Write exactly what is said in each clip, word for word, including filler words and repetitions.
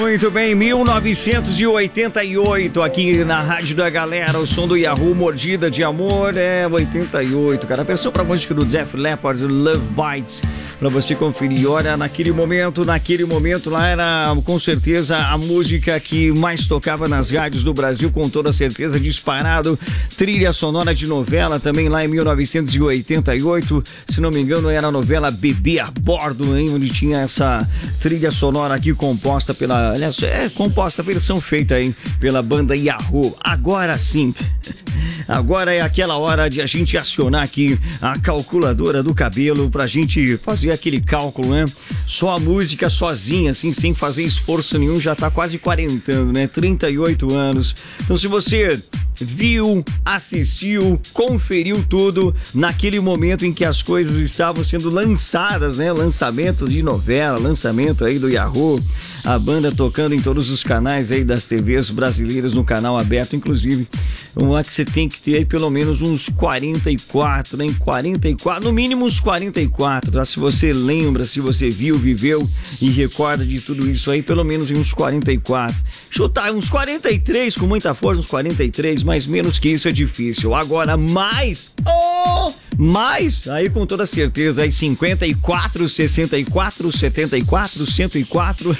Muito bem, mil novecentos e oitenta e oito aqui na Rádio da Galera, o som do Yahoo, Mordida de Amor, é oitenta e oito, cara. Pensou pra música do Def Leppard, Love Bites, pra você conferir. Olha, naquele momento, naquele momento lá era com certeza a música que mais tocava nas rádios do Brasil, com toda certeza, disparado. Trilha sonora de novela também lá em mil novecentos e oitenta e oito, se não me engano era a novela Bebê a Bordo, hein, onde tinha essa trilha sonora aqui composta pela... Aliás, é composta, versão feita aí pela banda Yahoo. Agora sim, agora é aquela hora de a gente acionar aqui a calculadora do cabelo pra gente fazer aquele cálculo, né? Só a música sozinha, assim, sem fazer esforço nenhum, já tá quase quarentando, né? trinta e oito anos. Então, se você viu, assistiu, conferiu tudo naquele momento em que as coisas estavam sendo lançadas, né? Lançamento de novela, lançamento aí do Yahoo, a banda tocando em todos os canais aí das T Vs brasileiras, no canal aberto, inclusive, uma que você tem que ter aí pelo menos uns quarenta e quatro, né? quarenta e quatro, no mínimo uns quarenta e quatro, tá? Se você lembra, se você viu, viveu e recorda de tudo isso aí, pelo menos em uns quarenta e quatro. Chutar uns quarenta e três com muita força, uns quarenta e três, mas menos que isso é difícil. Agora, mais, oh, mais, aí com toda certeza, aí cinquenta e quatro, sessenta e quatro, setenta e quatro, cento e quatro,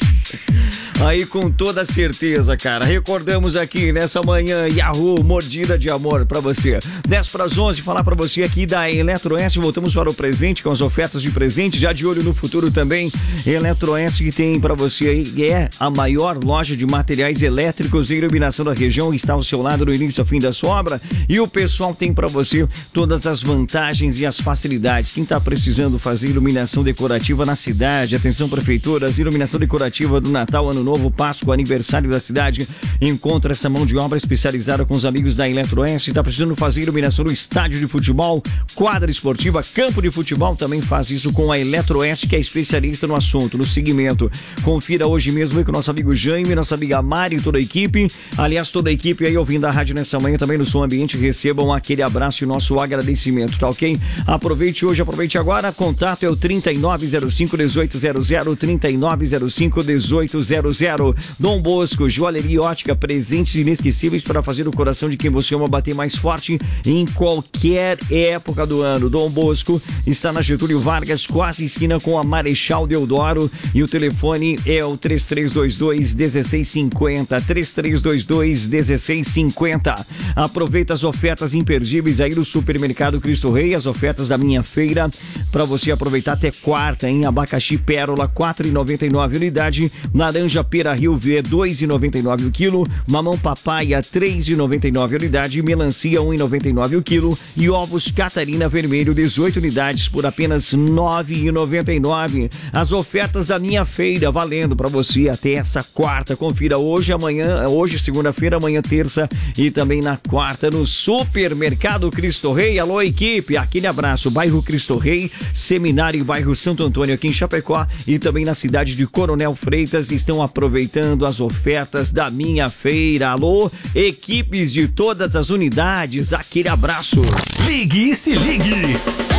aí com toda certeza, cara. Recordamos aqui nessa manhã, Yahoo, Mordida de Amor pra você. dez para as onze, falar pra você aqui da Eletroeste. Voltamos para o presente com as ofertas de presente, já de olho no futuro também. Eletroeste, que tem pra você aí, é a maior loja de materiais elétricos e iluminação da região, está ao seu lado no início ao fim da sua obra, e o pessoal tem pra você todas as vantagens e as facilidades. Quem tá precisando fazer iluminação decorativa na cidade, atenção prefeituras, iluminação decorativa do Natal, Ano Novo, Páscoa, aniversário da cidade, encontra essa mão de obra especializada com os amigos da Eletroeste. Tá precisando fazer iluminação no estádio de futebol, quadra esportiva, campo de futebol, também faz isso com a Eletroeste, que é especialista no assunto, no segmento. Confira hoje mesmo aí com o nosso amigo Jaime, nossa amiga Mari e toda a equipe. Aliás, toda a equipe aí ouvindo a rádio nessa manhã, também no Som Ambiente, recebam aquele abraço e nosso agradecimento, tá ok? Aproveite hoje, aproveite agora. Contato é o trinta e nove zero cinco, dezoito zero zero, trinta e nove zero cinco, dezoito zero zero. Dom Bosco, joalheria ótica, presentes inesquecíveis para fazer o coração de quem você ama bater mais forte em qualquer época do ano. Dom Bosco está na Getúlio Vargas, quase esquina com a Marechal Deodoro, e o telefone é o três três dois dois, um seis cinco zero, três três dois dois, um seis cinco zero. Aproveita as ofertas imperdíveis aí do Supermercado Cristo Rei, as ofertas da minha feira, para você aproveitar até quarta, em abacaxi Pérola, quatro reais e noventa e nove centavos unidade, laranja Pera Rio V, dois reais e noventa e nove centavos o quilo, mamão papaya, três reais e noventa e nove centavos unidade, melancia, um real e noventa e nove centavos o quilo, e ovos Catarina Vermelho, dezoito unidades por apenas nove reais e noventa e nove centavos. As ofertas da minha feira valendo para você até essa quarta. Confira hoje, amanhã, hoje segunda-feira, amanhã terça e também na quarta no Supermercado Cristo Rei. Alô, equipe, aquele abraço. Bairro Cristo Rei, Seminário, bairro Santo Antônio aqui em Chapecó, e também na cidade de Coronel Freitas, estão aproveitando as ofertas da minha feira. Alô, equipes de todas as unidades, aquele abraço. Ligue e se ligue.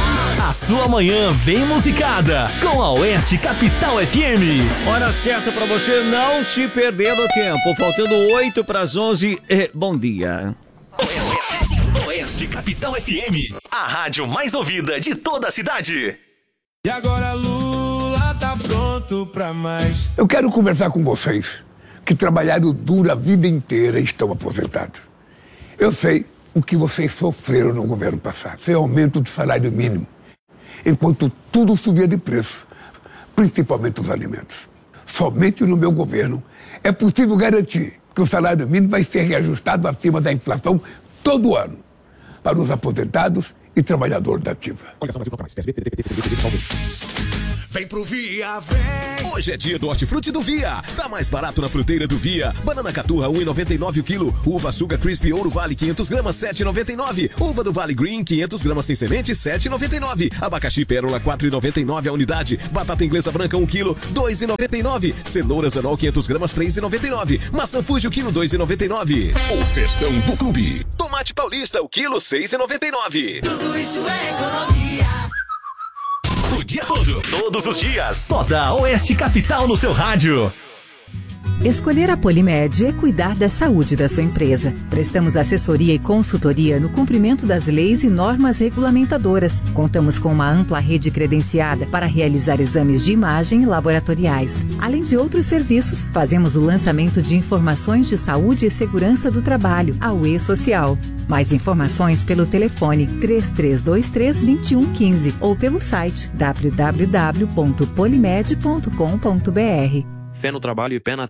A sua manhã bem musicada com a Oeste Capital F M. Hora certa para você não se perder no tempo. Faltando oito para as onze. Eh, bom dia. Oeste, Oeste Capital F M, a rádio mais ouvida de toda a cidade. E agora Lula tá pronto pra mais. Eu quero conversar com vocês que trabalharam duro a vida inteira e estão aposentados. Eu sei o que vocês sofreram no governo passado. Sem aumento do salário mínimo, enquanto tudo subia de preço, principalmente os alimentos. Somente no meu governo é possível garantir que o salário mínimo vai ser reajustado acima da inflação todo ano para os aposentados e trabalhadores da ativa. Vem pro Via, vem! Hoje é dia do Hortifruti do Via. Tá mais barato na fruteira do Via. Banana caturra, um real e noventa e nove centavos o quilo. Uva Suga Crisp Ouro Vale, quinhentos gramas, sete reais e noventa e nove centavos. Uva do Vale Green, quinhentos gramas sem semente, sete reais e noventa e nove centavos. Abacaxi Pérola, quatro reais e noventa e nove centavos a unidade. Batata inglesa branca, um quilo, dois reais e noventa e nove centavos. Cenoura Zanol, quinhentos gramas, três reais e noventa e nove centavos. Maçã Fuji, o quilo, dois reais e noventa e nove centavos. O festão do clube. Tomate paulista, o quilo, seis reais e noventa e nove centavos. Tudo isso é economia. O dia todo, todos os dias, só da Oeste Capital no seu rádio. Escolher a Polimed é cuidar da saúde da sua empresa. Prestamos assessoria e consultoria no cumprimento das leis e normas regulamentadoras. Contamos com uma ampla rede credenciada para realizar exames de imagem e laboratoriais. Além de outros serviços, fazemos o lançamento de informações de saúde e segurança do trabalho, a U E Social. Mais informações pelo telefone três três dois três, dois um um cinco ou pelo site w w w ponto polimed ponto com ponto b r. Fé no trabalho e pé na